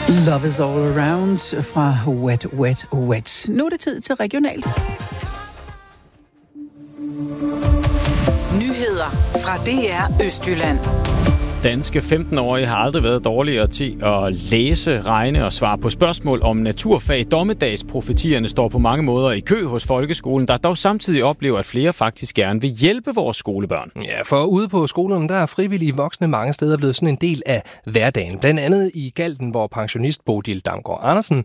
Love is all around fra Wet, Wet, Wet. Nu er det tid til regionalt. Nyheder fra DR Østjylland. Danske 15-årige har aldrig været dårligere til at læse, regne og svare på spørgsmål om naturfag. Dommedagsprofetierne står på mange måder i kø hos folkeskolen, der dog samtidig oplever, at flere faktisk gerne vil hjælpe vores skolebørn. Ja, for ude på skolerne, der er frivillige voksne mange steder blevet sådan en del af hverdagen. Blandt andet i Galten, hvor pensionist Bodil Damgaard Andersen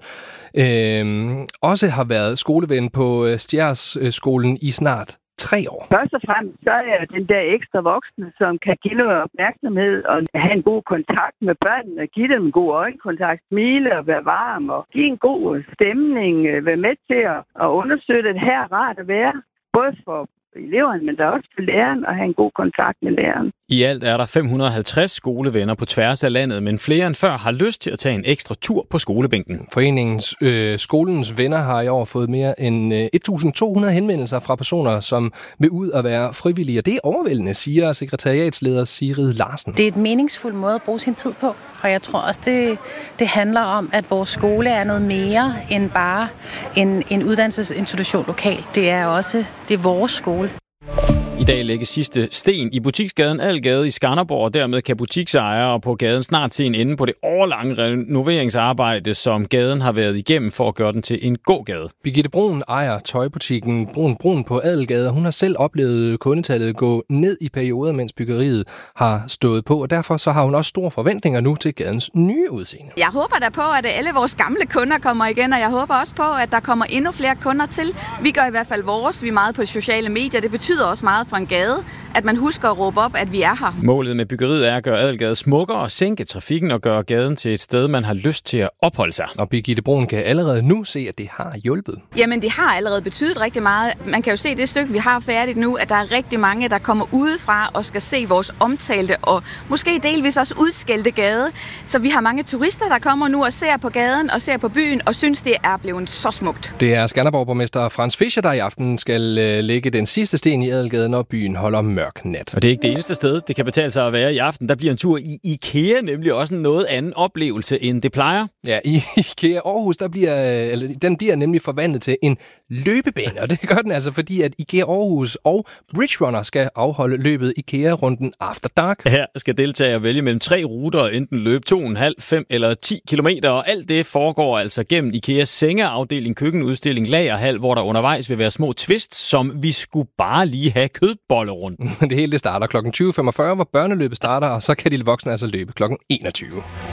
også har været skoleven på Stjærsskolen i snart 3 år. Først og fremmest så er den der ekstra voksne, som kan give noget opmærksomhed og have en god kontakt med børnene, give dem en god øjenkontakt, smile og være varm og give en god stemning, være med til at understøtte, at her er rart at være, både for eleverne, men der er også for læreren at have en god kontakt med læreren. I alt er der 550 skolevenner på tværs af landet, men flere end før har lyst til at tage en ekstra tur på skolebænken. Foreningens Skolens Venner har i år fået mere end 1.200 henvendelser fra personer, som vil ud og være frivillige. Og det er overvældende, siger sekretariatsleder Sigrid Larsen. Det er et meningsfuldt måde at bruge sin tid på, og jeg tror også, det handler om, at vores skole er noget mere end bare en uddannelsesinstitution lokalt. Det er vores skole. I dag lægges sidste sten i butiksgaden Algade i Skanderborg, og dermed kan butiksejere på gaden snart se en ende på det årlange renoveringsarbejde, som gaden har været igennem for at gøre den til en gågade. Birgitte Brun ejer tøjbutikken Brun på Adelgade, og hun har selv oplevet kundetallet gå ned i perioder, mens byggeriet har stået på, og derfor så har hun også store forventninger nu til gadens nye udseende. Jeg håber da på, at alle vores gamle kunder kommer igen, og jeg håber også på, at der kommer endnu flere kunder til. Vi gør i hvert fald vores, vi er meget på sociale medier, det betyder også meget for en gade, at man husker at råbe op, at vi er her. Målet med byggeriet er at gøre Adelgade smukkere og sænke trafikken og gøre gaden til et sted, man har lyst til at opholde sig. Og Birgitte Brun kan allerede nu se, at det har hjulpet. Jamen, det har allerede betydet rigtig meget. Man kan jo se det stykke, vi har færdigt nu, at der er rigtig mange, der kommer udefra og skal se vores omtalte og måske delvis også udskældte gade. Så vi har mange turister, der kommer nu og ser på gaden og ser på byen og synes, det er blevet så smukt. Det er Skanderborg-borgmester Frans Fischer, der i aften skal lægge den sidste sten i Adelgade, når byen holder mørk nat. Og det er ikke det eneste sted, det kan betale sig at være i aften. Der bliver en tur i IKEA nemlig også en noget anden oplevelse, end det plejer. Ja, i IKEA Aarhus, den bliver nemlig forvandlet til en løbebane, og det gør den altså, fordi at IKEA Aarhus og Bridge Runner skal afholde løbet IKEA-runden After Dark. Her skal deltagere vælge mellem 3 ruter og enten løbe 2,5, 5 eller 10 kilometer, og alt det foregår altså gennem IKEAs sengeafdeling, køkkenudstilling, lagerhal, hvor der undervejs vil være små twists, som vi skulle bare lige have kødbollerunden. Det hele det starter kl. 20.45, hvor børneløbet starter, og så kan de voksne altså løbe kl. 21.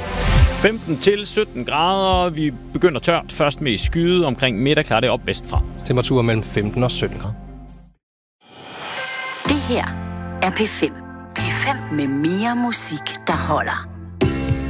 15 til 17 grader. Vi begynder tørt. Først med skyde omkring middag, klarer det op vestfra. Temperaturer mellem 15 og 17 grader. Det her er P5. P5 med mere musik, der holder.